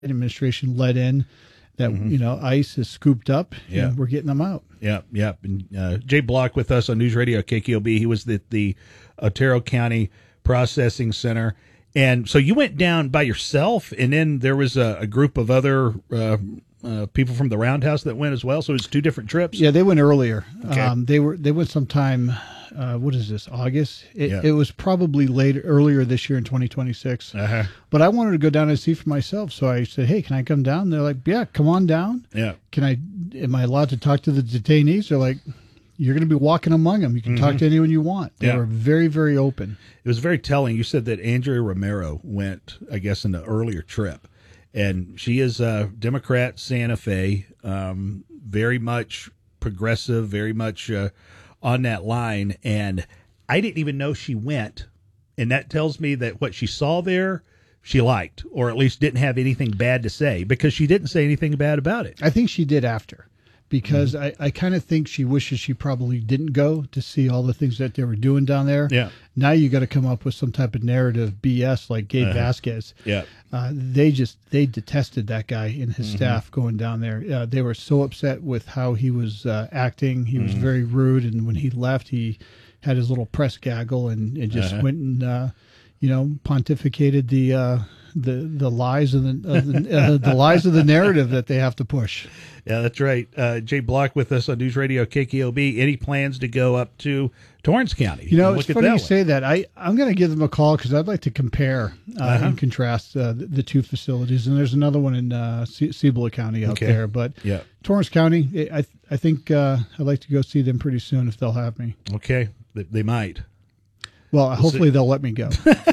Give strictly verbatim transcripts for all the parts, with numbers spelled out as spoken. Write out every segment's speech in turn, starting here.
administration let in that, mm-hmm. you know, ICE is scooped up yeah. and we're getting them out. Yeah, yeah. And uh, Jay Block with us on News Radio K K O B. He was at the, the Otero County Processing Center. And so you went down by yourself, and then there was a, a group of other uh, uh, people from the Roundhouse that went as well. So it was two different trips. Yeah, they went earlier. Okay. Um, they were they went sometime. Uh, what is this? August. It, yeah. it was probably later, earlier this year in twenty twenty-six. Uh-huh. But I wanted to go down and see for myself, so I said, "Hey, can I come down?" They're like, "Yeah, come on down." Yeah. Can I? Am I allowed to talk to the detainees? They're like, "You're going to be walking among them. You can mm-hmm. talk to anyone you want." They yeah. were very, very open. It was very telling. You said that Andrea Romero went, I guess, in the earlier trip, and she is a Democrat, Santa Fe, um, very much progressive, very much uh, on that line. And I didn't even know she went, and that tells me that what she saw there, she liked, or at least didn't have anything bad to say, because she didn't say anything bad about it. I think she did after. Because mm-hmm. I, I kind of think she wishes she probably didn't go to see all the things that they were doing down there. Yeah. Now you got to come up with some type of narrative B S like Gabe uh-huh. Vasquez. Yeah. Uh, they just they detested that guy and his mm-hmm. staff going down there. Uh, they were so upset with how he was uh, acting. He mm-hmm. was very rude, and when he left, he had his little press gaggle and, and just uh-huh. went and uh, you know pontificated the uh, the the lies of the of the, uh, the lies of the narrative that they have to push. Yeah, that's right. Uh, Jay Block with us on News Radio K K O B. Any plans to go up to Torrance County? You know, it's funny you say that. I, I'm going to give them a call because I'd like to compare uh, uh-huh. and contrast uh, the, the two facilities. And there's another one in uh, C- Cibola County out okay. there. But yeah. Torrance County, I I think uh, I'd like to go see them pretty soon if they'll have me. Okay, they, they might. Well, we'll hopefully see. They'll let me go.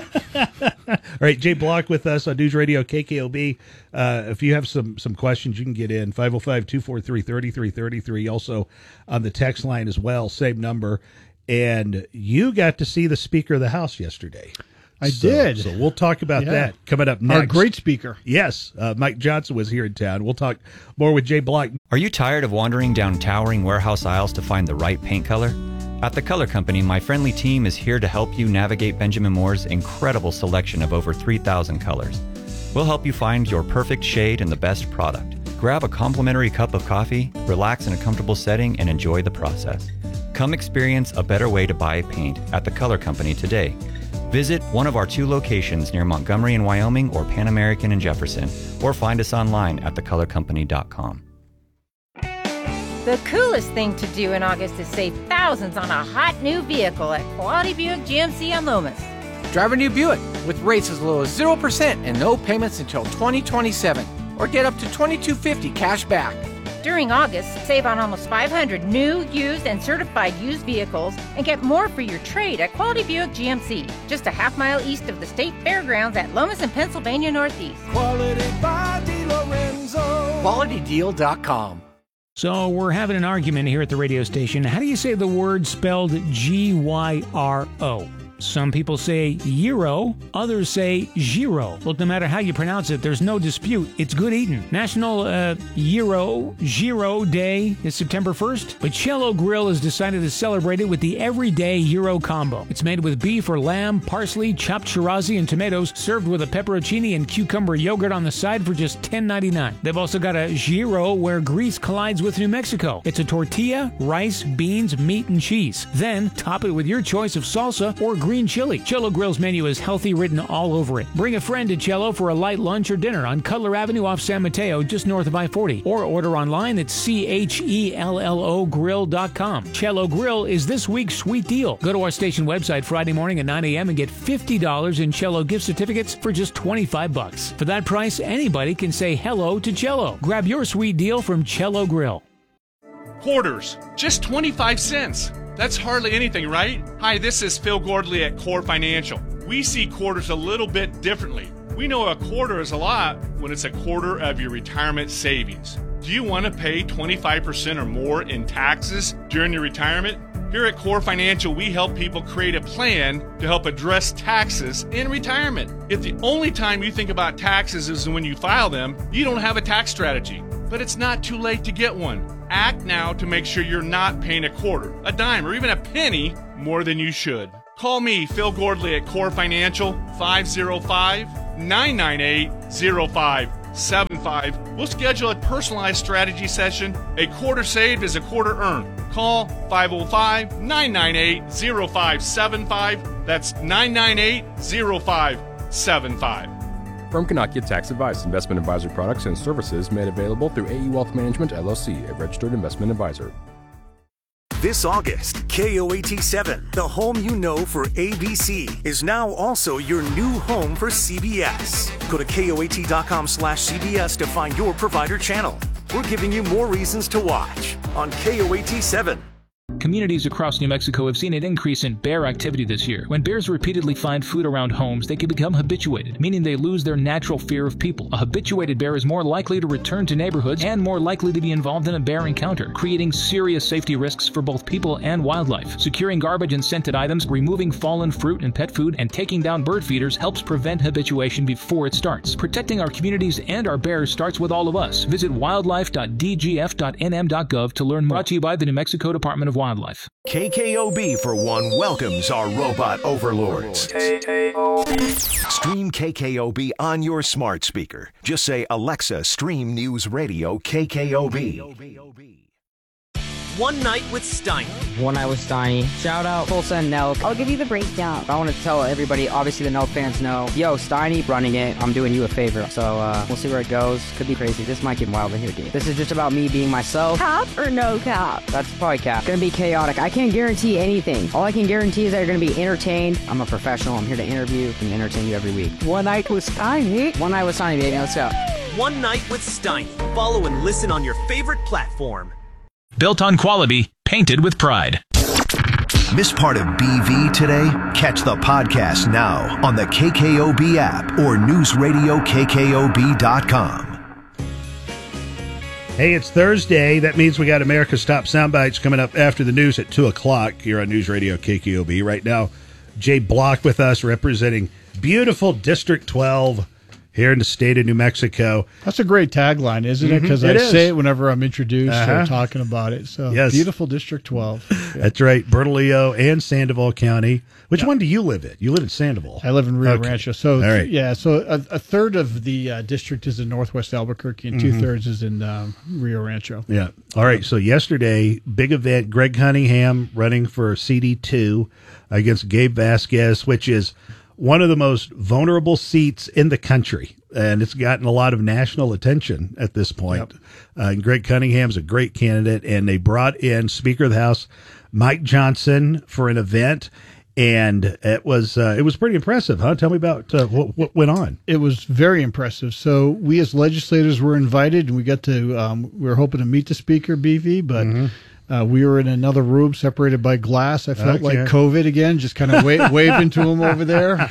All right, Jay Block with us on News Radio K K O B. Uh, if you have some some questions, you can get in five oh five, two four three, three three three three. Also on the text line as well, same number. And you got to see the Speaker of the House yesterday. I so, did. So we'll talk about yeah. that coming up next. Our great speaker. Yes, uh, Mike Johnson was here in town. We'll talk more with Jay Block. Are you tired of wandering down towering warehouse aisles to find the right paint color? At The Color Company, my friendly team is here to help you navigate Benjamin Moore's incredible selection of over three thousand colors. We'll help you find your perfect shade and the best product. Grab a complimentary cup of coffee, relax in a comfortable setting, and enjoy the process. Come experience a better way to buy paint at The Color Company today. Visit one of our two locations near Montgomery in Wyoming or Pan American in Jefferson, or find us online at the color company dot com. The coolest thing to do in August is save thousands on a hot new vehicle at Quality Buick G M C on Lomas. Drive a new Buick with rates as low as zero percent and no payments until twenty twenty-seven. Or get up to twenty-two fifty cash back. During August, save on almost five hundred new, used, and certified used vehicles and get more for your trade at Quality Buick G M C, just a half mile east of the State Fairgrounds at Lomas and Pennsylvania Northeast. Quality by DeLorenzo. Quality Deal dot com. So we're having an argument here at the radio station. How do you say the word spelled G Y R O? Some people say gyro, others say gyro. Look, no matter how you pronounce it, there's no dispute. It's good eating. National uh, Gyro, Gyro Day is September first, but Cello Grill has decided to celebrate it with the Everyday Gyro Combo. It's made with beef or lamb, parsley, chopped chirazi, and tomatoes, served with a pepperoncini and cucumber yogurt on the side for just ten ninety-nine. They've also got a gyro where Greece collides with New Mexico. It's a tortilla, rice, beans, meat, and cheese. Then top it with your choice of salsa or green chili. Cello Grill's menu is healthy written all over it. Bring a friend to Cello for a light lunch or dinner on Cutler Avenue off San Mateo, just north of I forty. Or order online at C H E L L O grill dot com. Cello Grill is this week's sweet deal. Go to our station website Friday morning at nine a.m. and get fifty dollars in Cello gift certificates for just twenty-five bucks. For that price, anybody can say hello to Cello. Grab your sweet deal from Cello Grill. Quarters, just twenty-five cents. That's hardly anything, right? Hi, this is Phil Gordley at Core Financial. We see quarters a little bit differently. We know a quarter is a lot when it's a quarter of your retirement savings. Do you want to pay twenty-five percent or more in taxes during your retirement? Here at Core Financial, we help people create a plan to help address taxes in retirement. If the only time you think about taxes is when you file them, you don't have a tax strategy. But it's not too late to get one. Act now to make sure you're not paying a quarter, a dime, or even a penny more than you should. Call me, Phil Gordley at Core Financial, five oh five, nine nine eight, oh five seven five. We'll schedule a personalized strategy session. A quarter saved is a quarter earned. Call five oh five, nine nine eight, oh five seven five. That's nine nine eight, oh five seven five. Firm cannot get tax advice. Investment advisory products and services made available through A E Wealth Management, L L C, a registered investment advisor. This August, K O A T seven, the home you know for A B C, is now also your new home for C B S. Go to K O A T dot com slash C B S to find your provider channel. We're giving you more reasons to watch on K O A T seven. Communities across New Mexico have seen an increase in bear activity this year. When bears repeatedly find food around homes, they can become habituated, meaning they lose their natural fear of people. A habituated bear is more likely to return to neighborhoods and more likely to be involved in a bear encounter, creating serious safety risks for both people and wildlife. Securing garbage and scented items, removing fallen fruit and pet food, and taking down bird feeders helps prevent habituation before it starts. Protecting our communities and our bears starts with all of us. Visit wildlife dot d g f dot n m dot gov to learn more. Brought to you by the New Mexico Department of Wildlife. K K O B, for one, welcomes our robot overlords. Stream K K O B on your smart speaker. Just say, Alexa, stream News Radio K K O B. One Night with Steiny. One Night with Steiny. Shout out Tulsa and Nelk. I'll give you the breakdown. I want to tell everybody, obviously the Nelk fans know, yo, Steiny running it. I'm doing you a favor. So uh, we'll see where it goes. Could be crazy. This might get wild in here, dude. This is just about me being myself. Cap or no cap? That's probably cap. Gonna be chaotic. I can't guarantee anything. All I can guarantee is that you're gonna be entertained. I'm a professional. I'm here to interview and entertain you every week. One Night with Steiny. One Night with Steiny, baby. Let's go. One Night with Steiny. Follow and listen on your favorite platform. Built on quality, painted with pride. Miss part of B V today? Catch the podcast now on the K K O B app or news radio K K O B dot com. Hey, it's Thursday. That means we got America's Top Soundbites coming up after the news at two o'clock here on News Radio K K O B. Right now, Jay Block with us representing beautiful District twelve here in the state of New Mexico. That's a great tagline, isn't it? Because Mm-hmm. I is. say it whenever I'm introduced Uh-huh. or talking about it. So Yes. beautiful District twelve. Yeah. That's right, Bernalillo and Sandoval County. Which one do you live in? You live in Sandoval. I live in Rio Okay. Rancho. So All right. yeah, so a, a third of the uh, district is in Northwest Albuquerque, and Mhm. two thirds is in um, Rio Rancho. Yeah. All right. So yesterday, big event. Greg Cunningham running for C D two against Gabe Vasquez, which is one of the most vulnerable seats in the country, and it's gotten a lot of national attention at this point. Yep. Uh, and Greg Cunningham's a great candidate, and they brought in Speaker of the House Mike Johnson for an event. And it was uh, it was pretty impressive, huh? Tell me about uh, what, what went on. It was very impressive. So we as legislators were invited, and we got to um, we were hoping to meet the speaker, B V, but Mm-hmm. uh, we were in another room separated by glass. I felt Okay. like COVID again, just kind of wa- waving to him over there.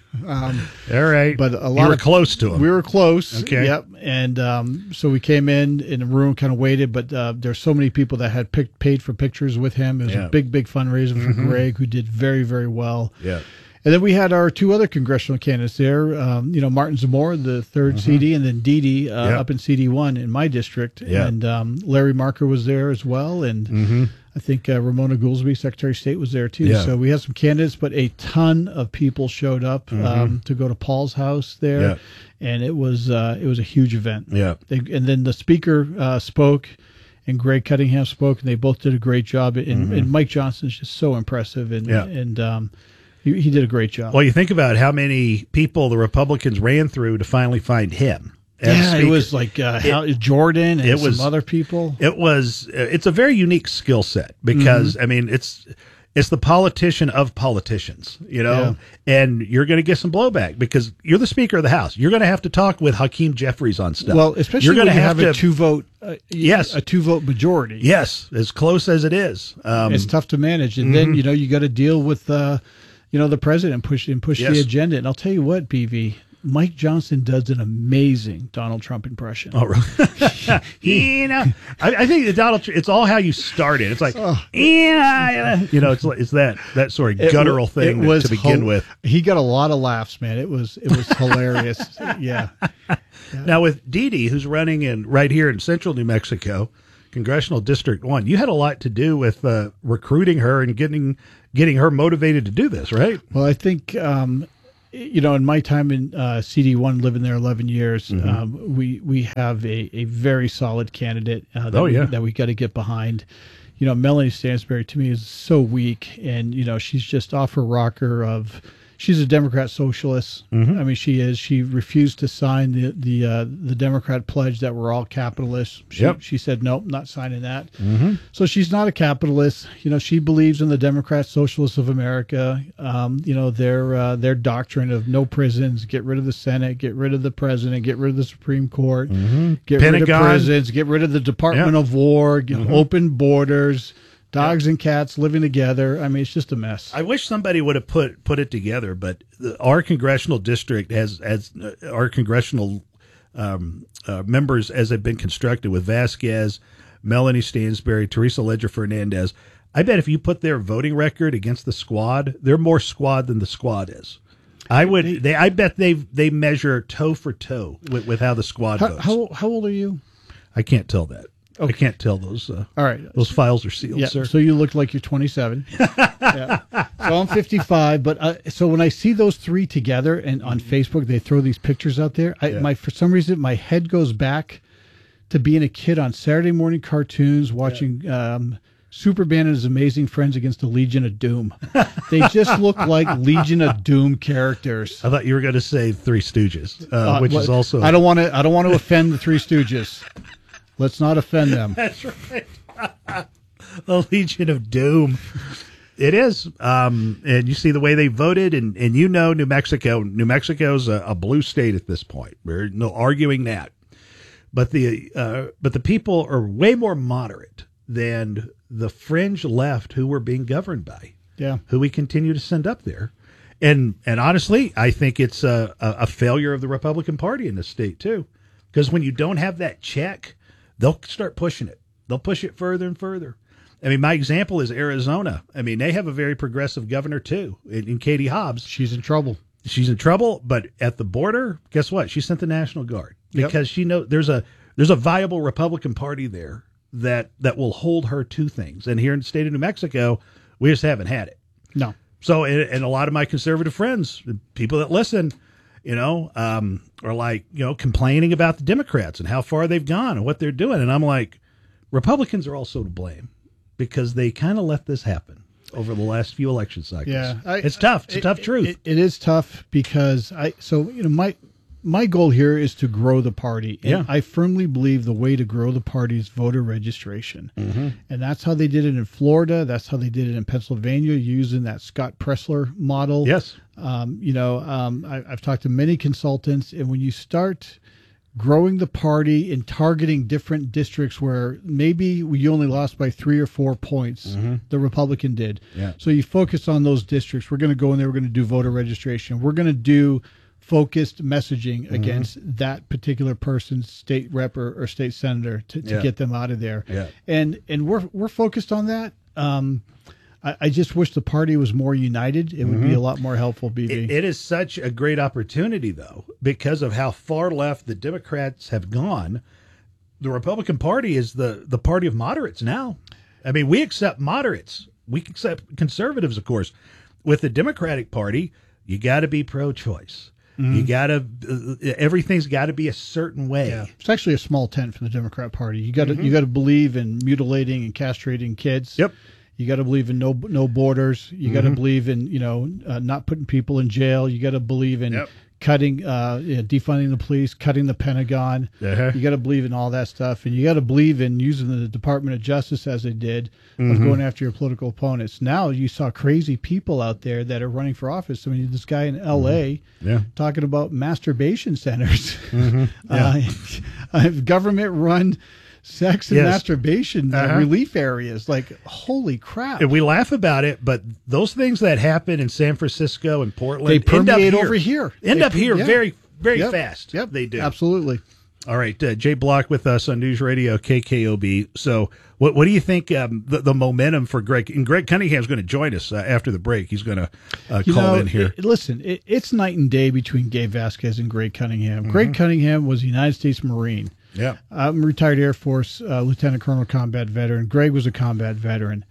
Um, All right, but a You lot were of, close to him. We were close. Okay. Yep. And um, so we came in in a room, kind of waited, but uh, there's so many people that had picked, paid for pictures with him. It was Yeah. a big, big fundraiser for Mhm. Greg, who did very, very well. Yeah. And then we had our two other congressional candidates there. Um, you know, Martin Zamora, the third C D, and then Dee Dee uh, Yep. up in C D one in my district. Yeah. And um, Larry Marker was there as well. And Mhm. I think uh, Ramona Goolsbee, Secretary of State, was there too. Yeah. So we had some candidates, but a ton of people showed up Mhm. um, to go to Paul's house there. Yeah. And it was uh, it was a huge event. Yeah. They, and then the speaker uh, spoke, and Greg Cunningham spoke, and they both did a great job. And, Mhm. and Mike Johnson's just so impressive, and Yeah. and um, he, he did a great job. Well, you think about how many people the Republicans ran through to finally find him. as Yeah, it Speaker. was like uh, It- Hal- Jordan and it some was- other people. It was. It's a very unique skill set because Mhm. I mean it's it's the politician of politicians, you know, and you're going to get some blowback because you're the Speaker of the House. You're going to have to talk with Hakeem Jeffries on stuff. Well, especially you're when gonna you have, to, a two vote, uh, yes, a two vote majority. yes, as close as it is. Um, It's tough to manage, and then mhm. you know you got to deal with uh, you know the president push and push Yes. the agenda. And I'll tell you what, B V. Mike Johnson does an amazing Donald Trump impression. Oh, really? you know, I, I think the Donald. Tr- It's all how you start it. It's like, yeah, you know, it's like- it's that that sort of It wa- guttural thing it that- was to begin hil- with. He got a lot of laughs, man. It was it was hilarious. Yeah. Now with Dee Dee, who's running in right here in central New Mexico, Congressional District One, you had a lot to do with uh, recruiting her and getting getting her motivated to do this, right? Well, I think um, you know, in my time in uh, C D one, living there eleven years, Mhm. um, we we have a, a very solid candidate uh, that, Oh, we, yeah. that we got to get behind. You know, Melanie Stansberry to me is so weak, and you know, she's just off her rocker of. She's a Democrat socialist. Mhm. I mean, she is. She refused to sign the the uh, the Democrat pledge that we're all capitalists. She, Yep. she said, nope, not signing that. Mhm. So she's not a capitalist. You know, she believes in the Democrat Socialists of America. Um, you know, their uh, their doctrine of no prisons, get rid of the Senate, get rid of the president, get rid of the Supreme Court, Mhm. get rid Pentagon. of prisons, get rid of the Department Yeah. of War, get, Mhm. open borders, dogs and cats living together. I mean, it's just a mess. I wish somebody would have put put it together, but the, our congressional district has as uh, our congressional um, uh, members as they've been constructed with Vasquez, Melanie Stansberry, Teresa Ledger Fernandez. I bet if you put their voting record against the squad, they're more squad than the squad is. I would. They. I bet they they measure toe for toe with, with how the squad How, votes. how how old are you? I can't tell that. I can't tell those. Uh, All right, those files are sealed, yeah, sir. so you look like you're twenty-seven. Yeah. So I'm fifty-five, but uh, so when I see those three together and on Facebook they throw these pictures out there, I, Yeah. my for some reason my head goes back to being a kid on Saturday morning cartoons watching um, Superman and his amazing friends against the Legion of Doom. They just look like Legion of Doom characters. I thought you were going to say Three Stooges, uh, Uh, which well, is also. I don't want to. I don't want to offend the Three Stooges. Let's not offend them. That's right. The Legion of Doom. It is. Um, and you see the way they voted, and, and you know New Mexico. New Mexico's a, a blue state at this point. There's no arguing that. But the uh, but the people are way more moderate than the fringe left who we're being governed by. Yeah. Who we continue to send up there. And and honestly, I think it's a, a, a failure of the Republican Party in this state, too. Because when you don't have that check, they'll start pushing it. They'll push it further and further. I mean, my example is Arizona. I mean, they have a very progressive governor, too, in, in Katie Hobbs. She's in trouble. She's in trouble, but at the border, guess what? She sent the National Guard Yep. because she knows there's a there's a viable Republican Party there that that will hold her to things. And here in the state of New Mexico, we just haven't had it. No. So, and, and a lot of my conservative friends, people that listen, you know, um, are like, you know, complaining about the Democrats and how far they've gone and what they're doing. And I'm like, Republicans are also to blame because they kind of let this happen over the last few election cycles. Yeah, I- it's tough. It's a it- tough truth. It, it is tough because I. So you know, my my goal here is to grow the party. And Yeah. I firmly believe the way to grow the party is voter registration, Mhm. and that's how they did it in Florida. That's how they did it in Pennsylvania, using that Scott Pressler model. Yes. Um, you know, um, I, I've talked to many consultants, and when you start growing the party and targeting different districts where maybe we only lost by three or four points, Mhm. the Republican did. Yeah. So you focus on those districts. We're going to go in there. We're going to do voter registration. We're going to do focused messaging Mm-hmm. against that particular person's state rep or, or state senator to, to Yeah. get them out of there. Yeah. And and we're we're focused on that. Um, I, I just wish the party was more united. It would be Mhm. a lot more helpful, B B. It, it is such a great opportunity, though, because of how far left the Democrats have gone. The Republican Party is the, the party of moderates now. I mean, we accept moderates. We accept conservatives, of course. With the Democratic Party, you got to be pro-choice. Mhm. You got to uh, everything's got to be a certain way. Yeah, it's actually a small tent for the Democrat Party. You got to Mhm. you got to believe in mutilating and castrating kids. Yep. You got to believe in no no borders. You got to Mhm. believe in you know uh, not putting people in jail. You got to believe in Yep. cutting, uh, you know, defunding the police, cutting the Pentagon. Uh-huh. You got to believe in all that stuff, and you got to believe in using the Department of Justice as they did of Mhm. going after your political opponents. Now you saw crazy people out there that are running for office. I mean, this guy in L A Yeah. talking about masturbation centers, Mhm. uh, government-run sex and Yes. masturbation uh, Uh-huh. relief areas. Like, holy crap! And we laugh about it, but those things that happen in San Francisco and Portland They end up permeate here. over here. End They up per- here yeah. very, very Yep. fast. Yep, They do. absolutely. All right, uh, Jay Block with us on News Radio K K O B. So, what what do you think um, the, the momentum for Greg? And Greg Cunningham's going to join us uh, after the break. He's going to uh, You call know, in here. it- listen, it, it's night and day between Gabe Vasquez and Greg Cunningham. Mhm. Greg Cunningham was a United States Marine. Yeah. I'm a retired Air Force uh, Lieutenant Colonel combat veteran. Greg was a combat veteran.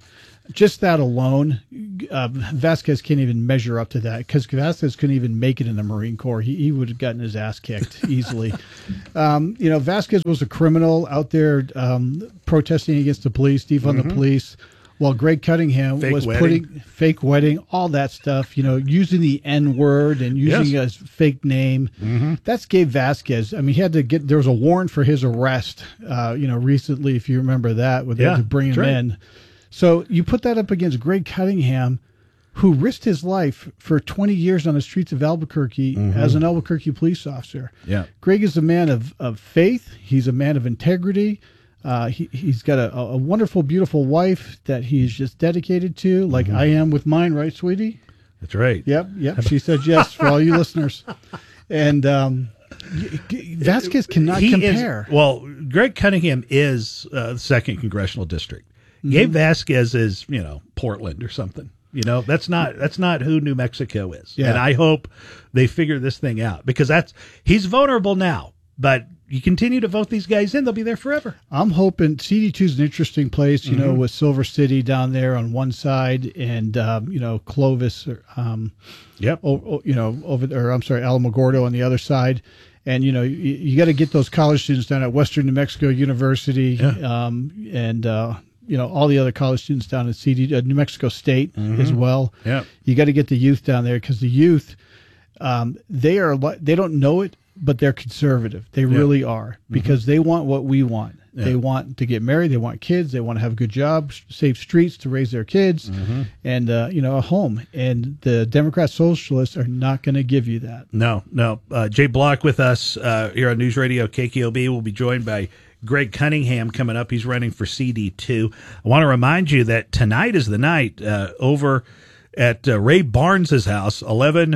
Just that alone, uh, Vasquez can't even measure up to that because Vasquez couldn't even make it in the Marine Corps. He, he would have gotten his ass kicked easily. Um, you know, Vasquez was a criminal out there um, protesting against the police, defund Mhm. the police, while Greg Cunningham Fake was wedding. putting fake wedding, all that stuff, you know, using the N word and using Yes. a fake name. Mhm. That's Gabe Vasquez. I mean, he had to get, there was a warrant for his arrest, uh, you know, recently, if you remember that, where they Yeah, had to bring him that's right. in. So you put that up against Greg Cunningham, who risked his life for twenty years on the streets of Albuquerque Mhm. as an Albuquerque police officer. Yeah. Greg is a man of, of faith. He's a man of integrity. Uh, he, he's got a, a wonderful, beautiful wife that he's just dedicated to, like Mhm. I am with mine, right, sweetie? That's right. Yep, yep. She said yes for all you listeners. And um, y- y- Vasquez cannot He is- compare. well, Greg Cunningham is uh, the second congressional district. Mhm. Gabe Vasquez is, you know, Portland or something. You know, that's not that's not who New Mexico is. Yeah. And I hope they figure this thing out because that's he's vulnerable now, but you continue to vote these guys in, they'll be there forever. I'm hoping C D two is an interesting place, you know, Mhm. with Silver City down there on one side and, um, you know, Clovis, or, um, yep. o- o- you know, over there, I'm sorry, Alamogordo on the other side. And, you know, you, you got to get those college students down at Western New Mexico University Yeah. um, and, uh, you know, all the other college students down at C D, uh, New Mexico State Mhm. as well. Yep. You got to get the youth down there because the youth, um, they are, li- they don't know it, but they're conservative. They Yeah. really are because they want what we want. Yeah. They want to get married. They want kids. They want to have a good job, s- safe streets to raise their kids, Mhm. and uh, you know, a home. And the Democrat Socialists are not going to give you that. No, no. Uh, Jay Block with us uh, here on News Radio K K O B. We'll be joined by Greg Cunningham coming up. He's running for C D two. I want to remind you that tonight is the night uh, over at uh, Ray Barnes's house, eleven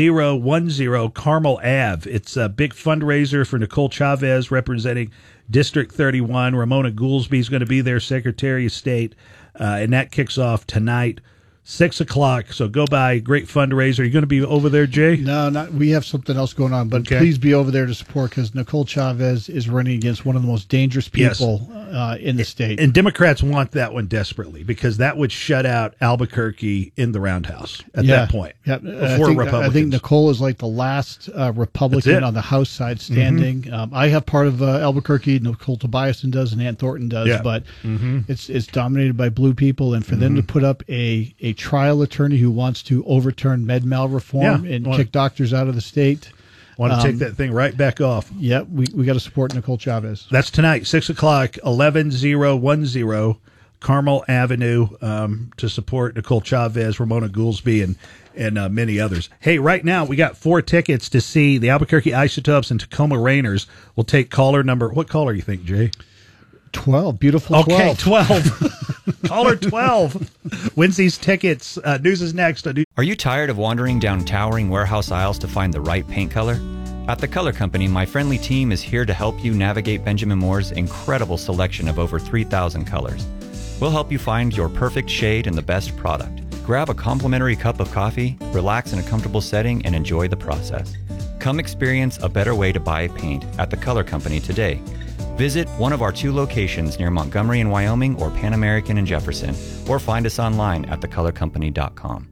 oh ten Carmel Ave. It's a big fundraiser for Nicole Chavez representing District thirty-one. Ramona Goolsby is going to be there, Secretary of State, uh, and that kicks off tonight, six o'clock. So go by. Great fundraiser. Are you going to be over there, Jay? No, not. We have something else going on, but Okay. please be over there to support because Nicole Chavez is running against one of the most dangerous Yes. people uh, in the state. And Democrats want that one desperately because that would shut out Albuquerque in the roundhouse at Yeah. that point. Yeah, Before I think, Republicans. I think Nicole is like the last uh, Republican it. on the House side standing. Mm-hmm. Um, I have part of uh, Albuquerque. Nicole Tobiasen does, and Ann Thornton does. Yeah. But Mhm. it's it's dominated by blue people, and for them to Mhm. put up a a trial attorney who wants to overturn med mal reform Yeah. and Well- kick doctors out of the state. Want to um, take that thing right back off. Yep, we we got to support Nicole Chavez. That's tonight, six o'clock, eleven oh ten Carmel Avenue, um, to support Nicole Chavez, Ramona Goolsby, and and uh, many others. Hey, right now we got four tickets to see the Albuquerque Isotopes and Tacoma Rainers. We'll take caller number. What caller you think, Jay? Twelve, beautiful. Okay, twelve. twelve. Caller twelve wins these tickets. Uh, news is next. I do- Are you tired of wandering down towering warehouse aisles to find the right paint color? At the Color Company, my friendly team is here to help you navigate Benjamin Moore's incredible selection of over three thousand colors. We'll help you find your perfect shade and the best product. Grab a complimentary cup of coffee, relax in a comfortable setting, and enjoy the process. Come experience a better way to buy paint at the Color Company today. Visit one of our two locations near Montgomery in Wyoming or Pan American in Jefferson, or find us online at the color company dot com.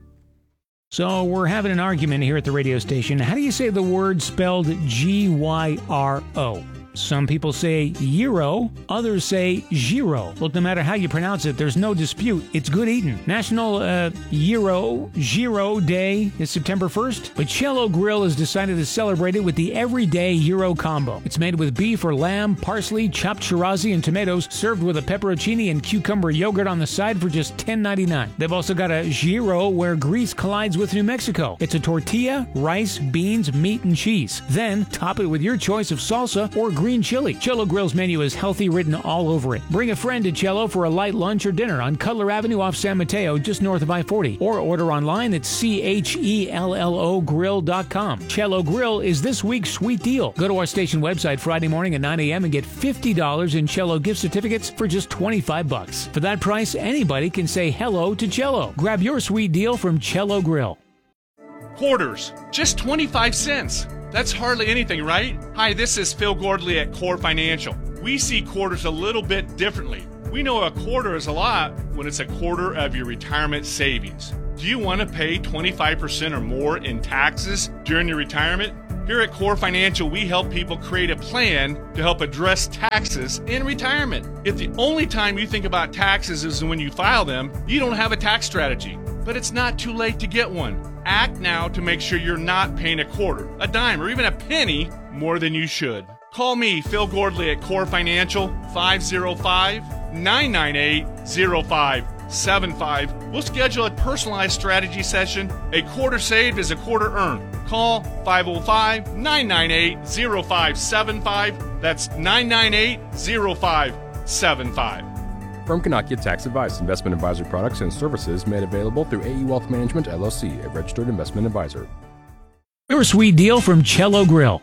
So we're having an argument here at the radio station. How do you say the word spelled G Y R O? Some people say gyro, others say gyro. Look, no matter how you pronounce it, there's no dispute. It's good eating. National uh, Gyro, Gyro Day is September first, but Cello Grill has decided to celebrate it with the Everyday Gyro Combo. It's made with beef or lamb, parsley, chopped chirazi, and tomatoes, served with a pepperoncini and cucumber yogurt on the side for just ten ninety-nine. They've also got a gyro where Greece collides with New Mexico. It's a tortilla, rice, beans, meat, and cheese. Then top it with your choice of salsa or green chili. Cello Grill's menu is healthy written all over it. Bring a friend to Cello for a light lunch or dinner on Cutler Avenue off San Mateo, just north of I forty. Or order online at C H E L L O grill dot com. Cello Grill is this week's sweet deal. Go to our station website Friday morning at nine a.m. and get fifty dollars in Cello gift certificates for just twenty-five bucks. For that price, anybody can say hello to Cello. Grab your sweet deal from Cello Grill. Quarters, just twenty-five cents. That's hardly anything, right? Hi, this is Phil Gordley at Core Financial. We see quarters a little bit differently. We know a quarter is a lot when it's a quarter of your retirement savings. Do you want to pay twenty-five percent or more in taxes during your retirement? Here at Core Financial, we help people create a plan to help address taxes in retirement. If the only time you think about taxes is when you file them, you don't have a tax strategy. But it's not too late to get one. Act now to make sure you're not paying a quarter, a dime, or even a penny more than you should. Call me, Phil Gordley, at Core Financial, five oh five, nine nine eight, oh five seven five. We'll schedule a personalized strategy session. A quarter saved is a quarter earned. Call five oh five, nine nine eight, oh five seven five. That's nine nine eight, oh five seven five. Firm cannot give tax advice. Investment advisory products and services made available through A E Wealth Management, L L C, a registered investment advisor. Your sweet deal from Cello Grill.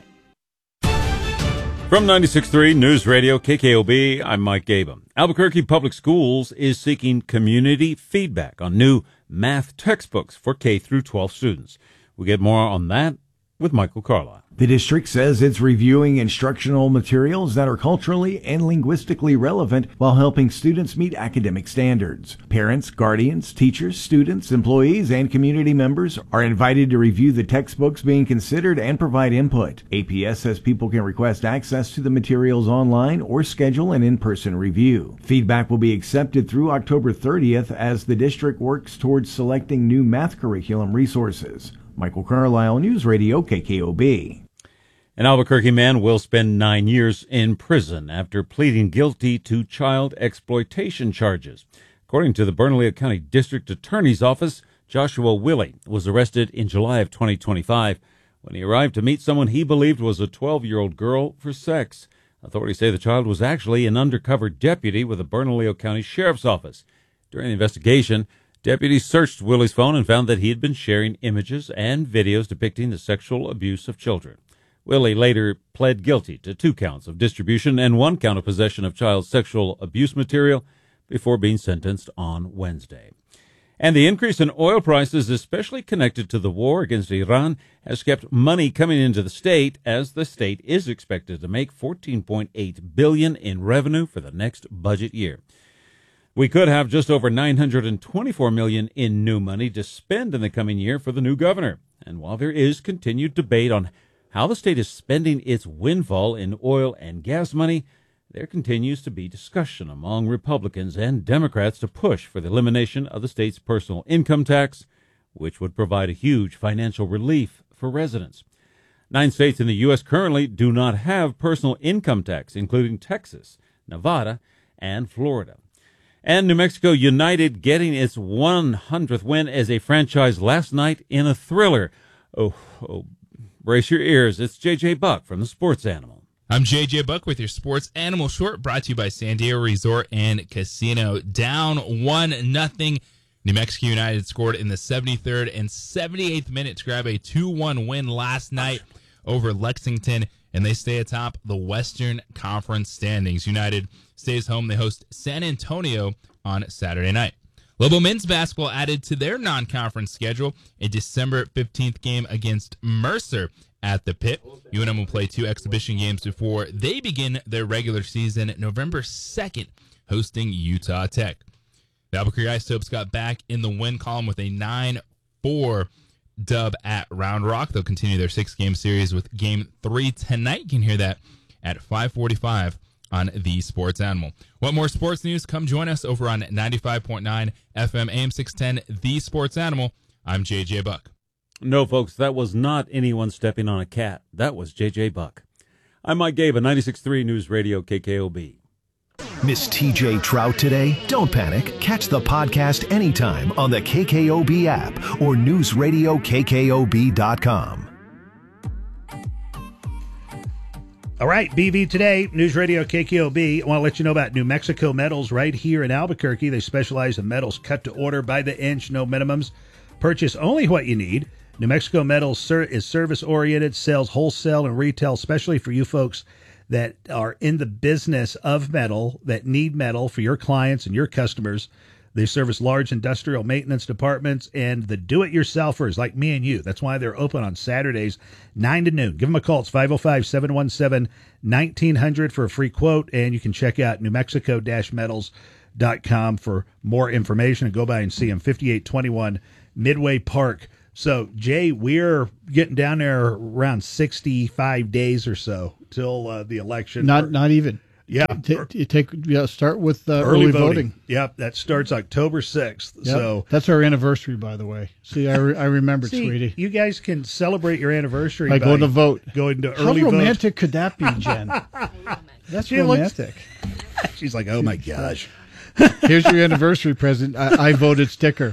From ninety-six point three News Radio K K O B, I'm Mike Gabum. Albuquerque Public Schools is seeking community feedback on new math textbooks for K through twelve students. We'll get more on that with Michael Carlisle. The district says it's reviewing instructional materials that are culturally and linguistically relevant while helping students meet academic standards. Parents, guardians, teachers, students, employees, and community members are invited to review the textbooks being considered and provide input. A P S says people can request access to the materials online or schedule an in-person review. Feedback will be accepted through October thirtieth as the district works towards selecting new math curriculum resources. Michael Carlisle, News Radio K K O B. An Albuquerque man will spend nine years in prison after pleading guilty to child exploitation charges. According to the Bernalillo County District Attorney's Office, Joshua Willie was arrested in July of twenty twenty-five when he arrived to meet someone he believed was a twelve-year-old girl for sex. Authorities say the child was actually an undercover deputy with the Bernalillo County Sheriff's Office. During the investigation, deputies searched Willie's phone and found that he had been sharing images and videos depicting the sexual abuse of children. Willie later pled guilty to two counts of distribution and one count of possession of child sexual abuse material before being sentenced on Wednesday. And the increase in oil prices, especially connected to the war against Iran, has kept money coming into the state, as the state is expected to make fourteen point eight billion dollars in revenue for the next budget year. We could have just over nine hundred twenty-four million dollars in new money to spend in the coming year for the new governor. And while there is continued debate on how the state is spending its windfall in oil and gas money, there continues to be discussion among Republicans and Democrats to push for the elimination of the state's personal income tax, which would provide a huge financial relief for residents. Nine states in the U S currently do not have personal income tax, including Texas, Nevada, and Florida. And New Mexico United getting its one hundredth win as a franchise last night in a thriller. Oh, oh brace your ears. It's J J Buck from the Sports Animal. I'm J J Buck with your Sports Animal Short, brought to you by San Diego Resort and Casino. Down one nothing. New Mexico United scored in the seventy-third and seventy-eighth minute to grab a two one win last night over Lexington, and they stay atop the Western Conference standings. United stays home. They host San Antonio on Saturday night. Lobo men's basketball added to their non-conference schedule a December fifteenth game against Mercer at the Pit. U N M will play two exhibition games before they begin their regular season November second, hosting Utah Tech. The Albuquerque Isotopes got back in the win column with a nine four dub at Round Rock. They'll continue their six-game series with Game three tonight. You can hear that at five forty-five on the Sports Animal. Want more sports news? Come join us over on ninety-five point nine F M A M six ten, The Sports Animal. I'm J J Buck. No, folks, that was not anyone stepping on a cat. That was J J Buck. I'm Mike Gabe, ninety-six point three News Radio K K O B. Miss T J Trout today? Don't panic. Catch the podcast anytime on the K K O B app or news radio K K O B dot com. All right, B V Today, News Radio K K O B. I want to let you know about New Mexico Metals right here in Albuquerque. They specialize in metals cut to order by the inch, no minimums. Purchase only what you need. New Mexico Metals is service-oriented, sells wholesale and retail, especially for you folks that are in the business of metal, that need metal for your clients and your customers. They service large industrial maintenance departments and the do-it-yourselfers like me and you. That's why they're open on Saturdays, nine to noon. Give them a call. It's five oh five, seven one seven, nineteen hundred for a free quote, and you can check out new mexico dash metals dot com for more information and go by and see them, fifty-eight twenty-one Midway Park. So, Jay, we're getting down there around sixty-five days or so till uh, the election. Not not even. Yeah. T- t- take yeah, start with uh, early, early voting. voting. Yep, that starts October sixth. Yep. So that's our anniversary, by the way. See, I, re- I remember, See, sweetie. You guys can celebrate your anniversary by, by going to vote. Going to How early vote. How romantic could that be, Jen? That's she romantic. Looks, she's like, oh my gosh. Here's your anniversary present. I, I voted sticker.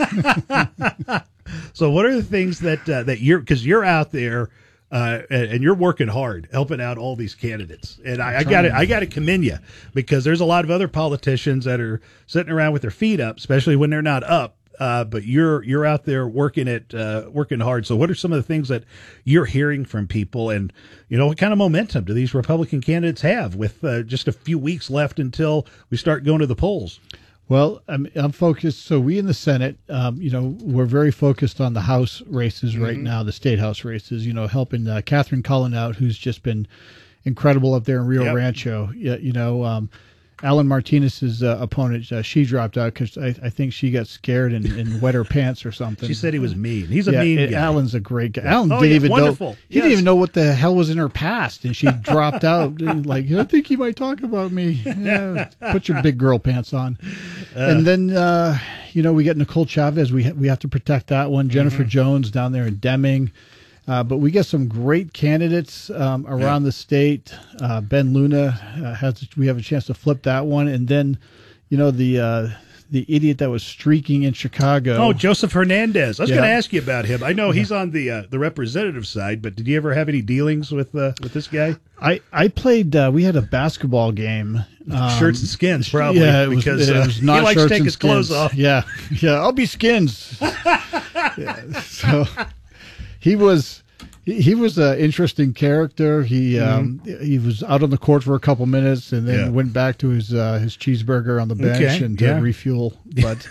So, what are the things that uh, that you're because you're out there uh, and, and you're working hard, helping out all these candidates, and I got to I got to commend you because there's a lot of other politicians that are sitting around with their feet up, especially when they're not up. Uh, but you're you're out there working it, uh, working hard. So, what are some of the things that you're hearing from people, and you know what kind of momentum do these Republican candidates have with uh, just a few weeks left until we start going to the polls? Well, I'm, I'm focused. So we in the Senate, um, you know, we're very focused on the House races right mm-hmm. now, the state House races. You know, helping uh, Catherine Cullen out, who's just been incredible up there in Rio yep. Rancho. Yeah, you know. Um, Alan Martinez's uh, opponent, uh, she dropped out because I, I think she got scared and, and wet her pants or something. She said he was mean. He's a yeah, mean it, guy. Alan's a great guy. Alan oh, didn't yeah, even wonderful. know. He yes. didn't even know what the hell was in her past, and she dropped out. Like, I think he might talk about me. Yeah, put your big girl pants on. Uh, and then, uh, you know, we get Nicole Chavez. We ha- we have to protect that one. Jennifer mm-hmm. Jones down there in Deming. Uh, but we get some great candidates um, around yeah. the state. Uh, Ben Luna uh, has. We have a chance to flip that one, and then, you know, the uh, the idiot that was streaking in Chicago. Oh, Joseph Hernandez. I was yeah. going to ask you about him. I know he's on the uh, the representative side, but did you ever have any dealings with uh, with this guy? I I played. Uh, we had a basketball game. Um, shirts and skins, probably. Yeah, it was, because it uh, was not he likes to take his skins. clothes off. Yeah, yeah. I'll be skins. yeah, so. He was he, he was an interesting character. He mm-hmm. um, he was out on the court for a couple minutes and then yeah. went back to his uh, his cheeseburger on the bench okay. and yeah. to refuel. But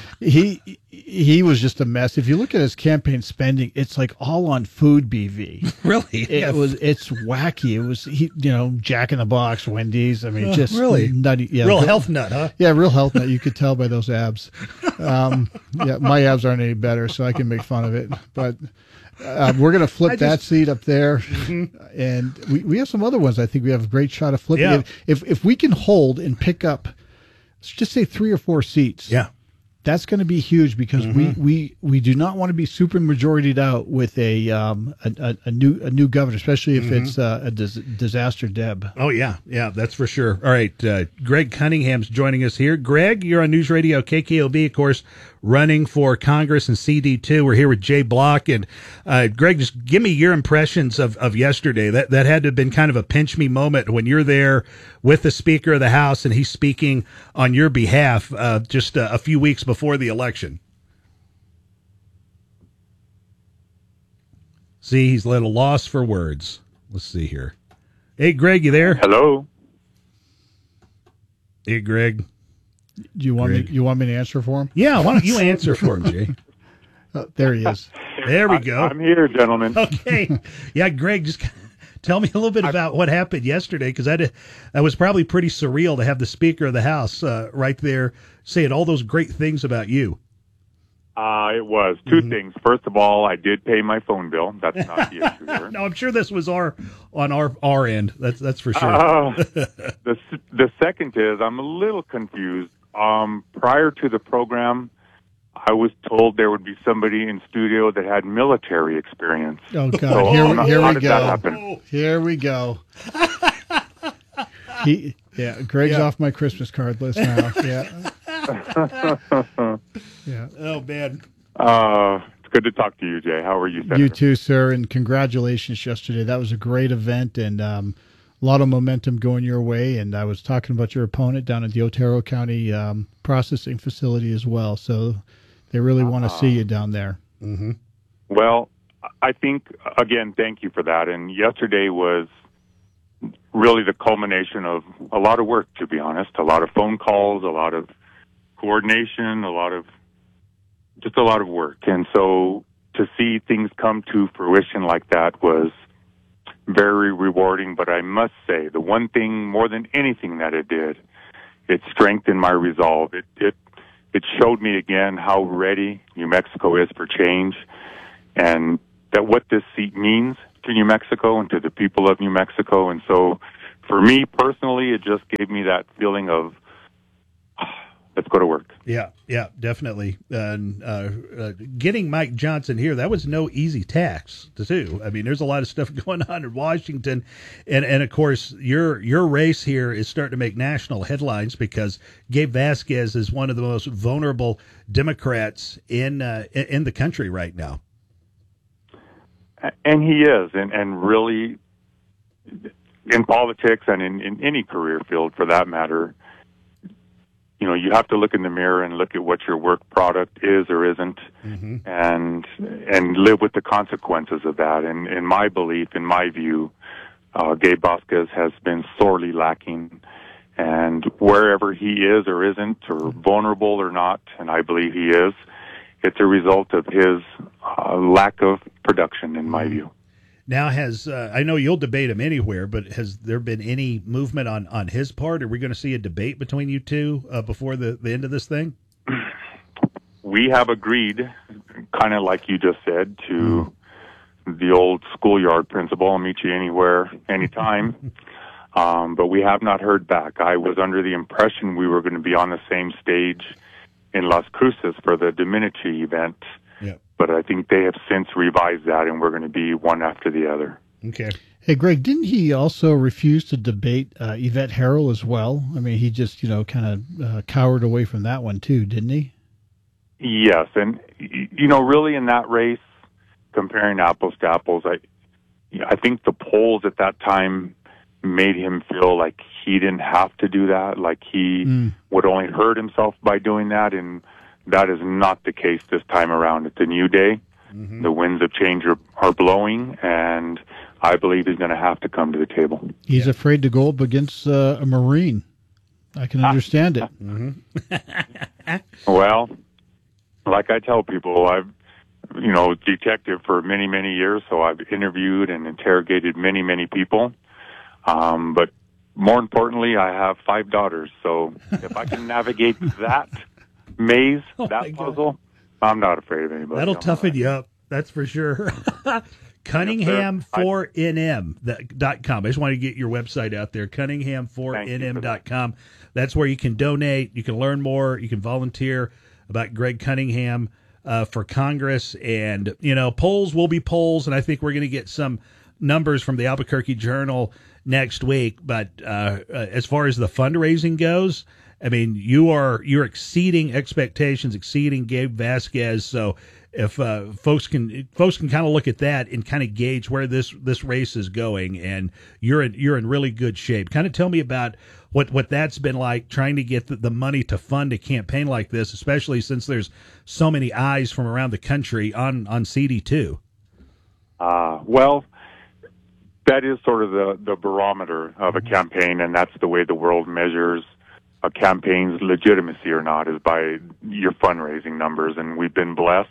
he he was just a mess. If you look at his campaign spending, it's like all on food B V. Really? It yeah. was it's wacky. It was he you know Jack in the Box, Wendy's. I mean, uh, just really nutty. Yeah, real go, health nut, huh? Yeah, real health nut. You could tell by those abs. Um, yeah, my abs aren't any better, so I can make fun of it. But uh, we're going to flip just, that seat up there, mm-hmm. and we, we have some other ones. I think we have a great shot of flipping yeah. it. If if we can hold and pick up, let's just say three or four seats. Yeah. That's going to be huge because mm-hmm. we, we, we do not want to be super majoritied out with a um a, a, a new a new governor, especially if mm-hmm. it's uh, a dis- disaster Deb. Oh yeah, yeah, that's for sure. All right, uh, Greg Cunningham's joining us here. Greg, you're on News Radio K K O B, of course, running for Congress and C D two. We're here with Jay Block and uh, Greg. Just give me your impressions of, of yesterday. That that had to have been kind of a pinch me moment when you're there with the Speaker of the House and he's speaking on your behalf uh, just uh, a few weeks before the election. See, he's at a loss for words. Let's see here. Hey, Greg, you there? Hello. Hey, Greg. Do you want Greg. me? You want me to answer for him? Yeah, why don't you answer for him, Jay? Oh, there he is. There we go. I'm here, gentlemen. Okay. Yeah, Greg, just tell me a little bit about what happened yesterday, because that, that was probably pretty surreal to have the Speaker of the House uh, right there saying all those great things about you. Uh, it was two mm-hmm. things. First of all, I did pay my phone bill. That's not the issue here. No, I'm sure this was our on our our end. That's that's for sure. Uh, the the second is I'm a little confused. Um, prior to the program, I was told there would be somebody in studio that had military experience. Oh God! So, here, um, here how we did go. That happen? Here we go. he, yeah, Greg's yeah. off my Christmas card list now. Yeah. yeah. Oh man. Uh, it's good to talk to you, Jay. How are you, Senator? You too, sir, and congratulations yesterday. That was a great event and um, a lot of momentum going your way. And I was talking about your opponent down at the Otero County um, processing facility as well. So they really want to uh, see you down there. Mm-hmm. Well, I think, again, thank you for that. And yesterday was really the culmination of a lot of work, to be honest, a lot of phone calls, a lot of coordination, a lot of, just a lot of work. And so to see things come to fruition like that was very rewarding. But I must say, the one thing more than anything that it did, it strengthened my resolve. It, it, it showed me again how ready New Mexico is for change, and that what this seat means to New Mexico and to the people of New Mexico. And so for me personally, it just gave me that feeling of, let's go to work. Yeah, yeah, definitely. And uh, uh, getting Mike Johnson here, that was no easy task to do. I mean, there's a lot of stuff going on in Washington. And, and of course, your your race here is starting to make national headlines because Gabe Vasquez is one of the most vulnerable Democrats in uh, in the country right now. And he is, and, and really, in politics and in, in any career field for that matter, you know, you have to look in the mirror and look at what your work product is or isn't, mm-hmm. and and live with the consequences of that. And in my belief, in my view, uh, Gabe Vasquez has been sorely lacking. And wherever he is or isn't, or vulnerable or not, and I believe he is, it's a result of his uh, lack of production, in my view. Now, has uh, I know you'll debate him anywhere, but has there been any movement on, on his part? Are we going to see a debate between you two uh, before the, the end of this thing? We have agreed, kind of like you just said, to mm. the old schoolyard principle, I'll meet you anywhere, anytime. um, but we have not heard back. I was under the impression we were going to be on the same stage in Las Cruces for the Dominici event. Yep. But I think they have since revised that, and we're going to be one after the other. Okay. Hey, Greg, didn't he also refuse to debate uh, Yvette Harrell as well? I mean, he just, you know, kind of uh, cowered away from that one too, didn't he? Yes, and, you know, really in that race, comparing apples to apples, I, I think the polls at that time made him feel like he didn't have to do that, like he mm. would only hurt himself by doing that, and that is not the case this time around. It's a new day. Mm-hmm. The winds of change are, are blowing, and I believe he's going to have to come to the table. He's yeah. afraid to go up against uh, a Marine. I can understand it. Mm-hmm. Well, like I tell people, I've, you know, detective for many, many years, so I've interviewed and interrogated many, many people. Um, but more importantly, I have five daughters, so if I can navigate that maze, oh that puzzle, I'm not afraid of anybody. That'll toughen you up, that's for sure. Cunningham four N M dot com. I just want to get your website out there, Cunningham four N M dot com. That's where you can donate, you can learn more, you can volunteer about Greg Cunningham uh, for Congress. And, you know, polls will be polls, and I think we're going to get some numbers from the Albuquerque Journal next week. But uh, as far as the fundraising goes, I mean, you are you're exceeding expectations, exceeding Gabe Vasquez. So if uh, folks can folks can kind of look at that and kind of gauge where this this race is going, and you're in you're in really good shape. Kind of tell me about what what that's been like trying to get the, the money to fund a campaign like this, especially since there's so many eyes from around the country on on C D two. Uh, well. That is sort of the, the barometer of a campaign, and that's the way the world measures a campaign's legitimacy or not, is by your fundraising numbers. And we've been blessed.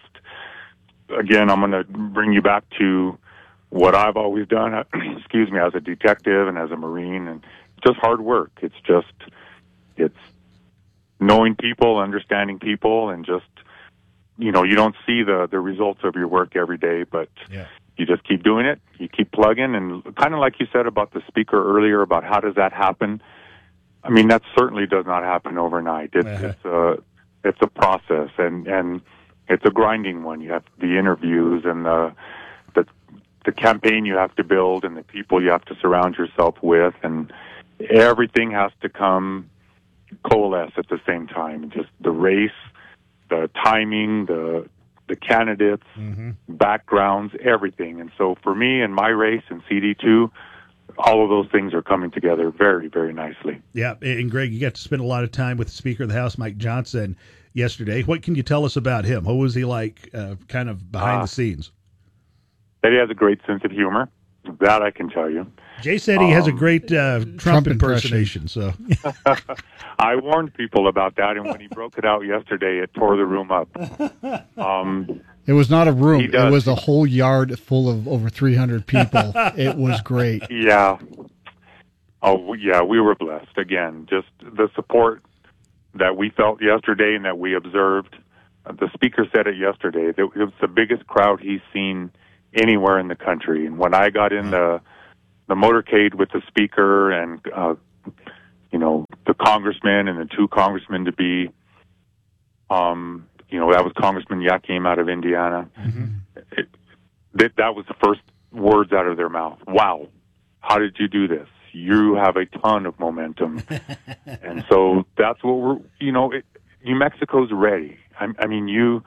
Again, I'm going to bring you back to what I've always done, excuse me, as a detective and as a Marine, and just hard work. It's just, it's knowing people, understanding people, and just, you know, you don't see the, the results of your work every day, but yeah. You just keep doing it. You keep plugging, and kind of like you said about the speaker earlier about how does that happen. I mean, that certainly does not happen overnight. It's, uh-huh. it's a it's a process, and, and it's a grinding one. You have the interviews and the the the campaign you have to build, and the people you have to surround yourself with, and everything has to come coalesce at the same time. Just the race, the timing, the the candidates, mm-hmm. backgrounds, everything. And so for me and my race in C D two, all of those things are coming together very, very nicely. Yeah, and Greg, you got to spend a lot of time with the Speaker of the House, Mike Johnson, yesterday. What can you tell us about him? What was he like uh, kind of behind uh, the scenes? That he has a great sense of humor. That I can tell you. Jay said he has a Um, great uh, Trump, Trump impersonation. So I warned people about that, and when he broke it out yesterday, it tore the room up. Um, It was not a room. He does. It was a whole yard full of over three hundred people. It was great. yeah. Oh, yeah, we were blessed. Again, just the support that we felt yesterday and that we observed. The speaker said it yesterday. That it was the biggest crowd he's seen anywhere in the country. And when I got in the the motorcade with the speaker and uh, you know the congressman and the two congressmen to be, um, you know that was Congressman Yakim out of Indiana. Mm-hmm. It, that that was the first words out of their mouth. Wow, how did you do this? You have a ton of momentum, and so that's what we're. You know, it, New Mexico's ready. I, I mean, you.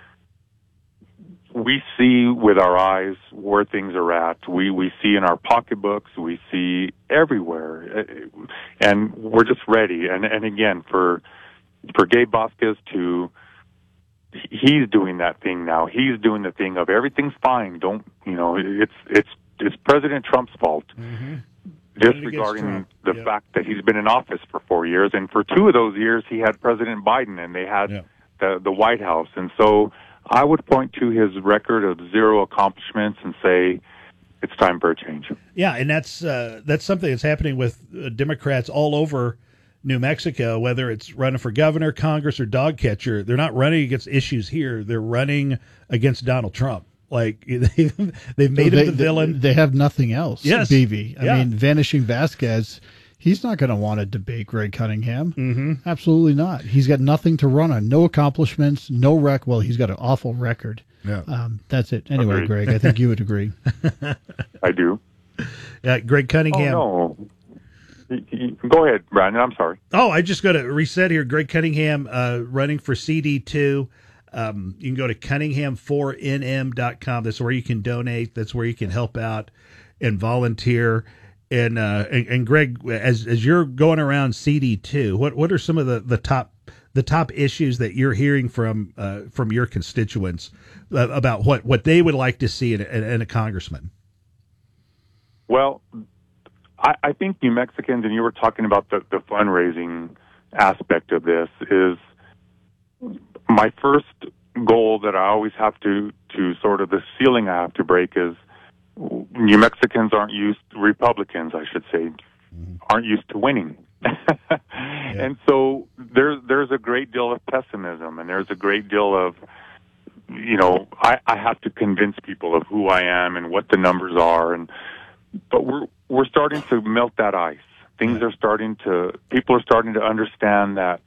We see with our eyes where things are at. We we see in our pocketbooks. We see everywhere, and we're just ready. And and again, for for Gabe Vasquez to, he's doing that thing now. He's doing the thing of everything's fine. Don't you know? It's it's it's President Trump's fault. Mm-hmm. Disregarding the yep. fact that he's been in office for four years, and for two of those years he had President Biden, and they had yep. the the White House, and so. I would point to his record of zero accomplishments and say it's time for a change. Yeah, and that's uh, that's something that's happening with uh, Democrats all over New Mexico, whether it's running for governor, Congress, or dog catcher. They're not running against issues here. They're running against Donald Trump. Like, they've, they've made so they, him the villain. They have nothing else, yes. B V. I yeah. mean, Vanishing Vasquez, he's not going to want to debate Greg Cunningham. Mm-hmm. Absolutely not. He's got nothing to run on. No accomplishments, no rec. Well, he's got an awful record. Yeah. Um, that's it. Anyway, Agreed. Greg, I think you would agree. I do. Yeah, Greg Cunningham. Oh, no. Go ahead, Brandon. I'm sorry. Oh, I just got to reset here. Greg Cunningham uh, running for C D two. Um, you can go to cunningham four n m dot com. That's where you can donate. That's where you can help out and volunteer. And, uh, and and Greg, as as you're going around C D two, what what are some of the, the top the top issues that you're hearing from uh, from your constituents uh, about what, what they would like to see in a, in a congressman? Well, I, I think New Mexicans, and you were talking about the, the fundraising aspect of this, is my first goal that I always have to, to sort of the ceiling I have to break is New Mexicans aren't used, Republicans, I should say, aren't used to winning. yeah. And so there's, there's a great deal of pessimism, and there's a great deal of, you know, I, I have to convince people of who I am and what the numbers are. And, but we're, we're starting to melt that ice. Things are starting to, people are starting to understand that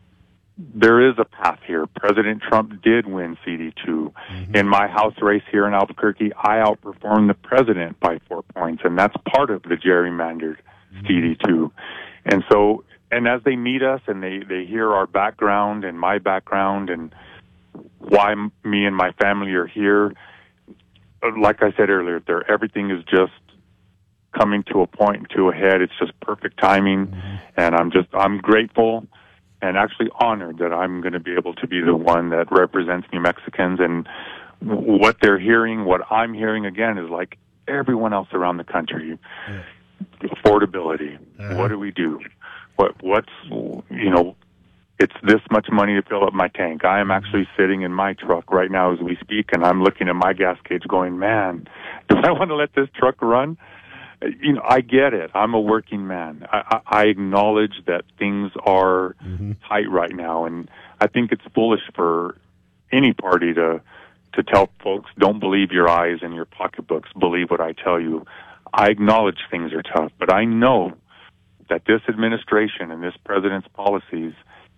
there is a path here. President Trump did win C D two. Mm-hmm. In my House race here in Albuquerque, I outperformed the president by four points, and that's part of the gerrymandered mm-hmm. C D two. And so, and as they meet us and they, they hear our background and my background and why me and my family are here, like I said earlier, there everything is just coming to a point, to a head. It's just perfect timing, mm-hmm. and I'm just, I'm grateful and actually honored that I'm going to be able to be the one that represents New Mexicans. And what they're hearing, what I'm hearing again, is like everyone else around the country. Yeah. Affordability. Uh-huh. What do we do? What what's you know? It's this much money to fill up my tank. I am actually sitting in my truck right now as we speak, and I'm looking at my gas gauge, going, "Man, do I want to let this truck run?" You know, I get it. I'm a working man. I, I acknowledge that things are mm-hmm. tight right now, and I think it's foolish for any party to to tell folks, don't believe your eyes and your pocketbooks, believe what I tell you. I acknowledge things are tough, but I know that this administration and this president's policies,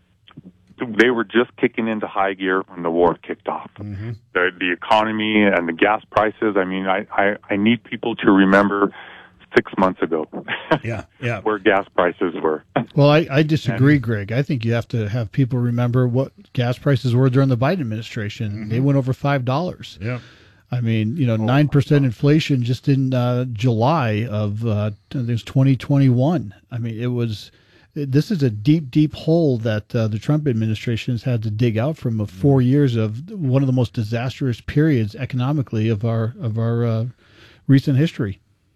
they were just kicking into high gear when the war kicked off. Mm-hmm. The, the economy and the gas prices, I mean, I, I, I need people to remember six months ago yeah, yeah. where gas prices were. Well, I, I disagree, and, Greg. I think you have to have people remember what gas prices were during the Biden administration. Mm-hmm. They went over five dollars. Yeah. I mean, you know, nine oh percent inflation just in uh, July of uh, I think it was twenty twenty-one. I mean, it was. This is a deep, deep hole that uh, the Trump administration has had to dig out from of four years of one of the most disastrous periods economically of our of our uh, recent history.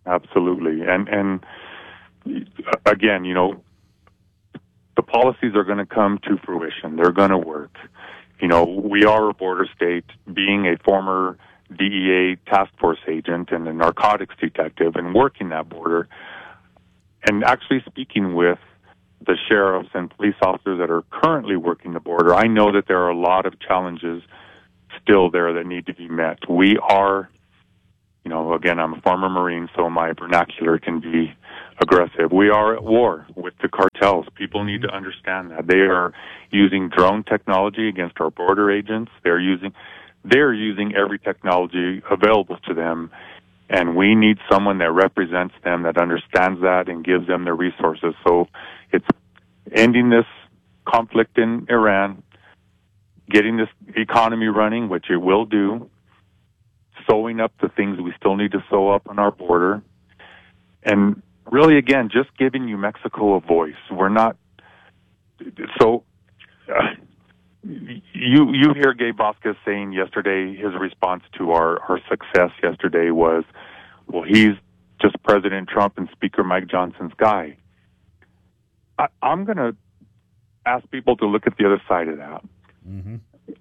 Absolutely. And, and again, you know, the policies are going to come to fruition. They're going to work. You know, we are a border state. Being a former D E A task force agent and a narcotics detective and working that border and actually speaking with the sheriffs and police officers that are currently working the border, I know that there are a lot of challenges still there that need to be met. We are, you know, again, I'm a former Marine, so my vernacular can be aggressive. We are at war with the cartels. People need to understand that. They are using drone technology against our border agents. They're using, they're using every technology available to them, and we need someone that represents them, that understands that, and gives them the resources. So it's ending this conflict in Iran, getting this economy running, which it will do, sewing up the things we still need to sew up on our border, and really, again, just giving New Mexico a voice. We're not so. Uh, you you hear Gabe Vasquez saying yesterday his response to our our success yesterday was, well, he's just President Trump and Speaker Mike Johnson's guy. I, I'm going to ask people to look at the other side of that. Mm-hmm.